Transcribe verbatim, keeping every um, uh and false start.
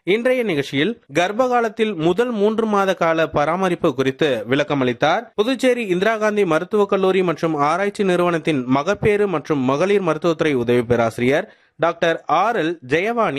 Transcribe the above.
இன்றைய நிகழ்ச்சியில் கர்ப்ப காலத்தில் முதல் மூன்று மாத கால பராமரிப்பு குறித்து விளக்கம் அளித்தார் புதுச்சேரி இந்திரா காந்தி மருத்துவக் கல்லூரி மற்றும் ஆராய்ச்சி நிறுவனத்தின் மகப்பேறு மற்றும் மகளிர் மருத்துவத்துறை உதவி பேராசிரியர் டாக்டர் ஆர் எல் ஜெயவாணி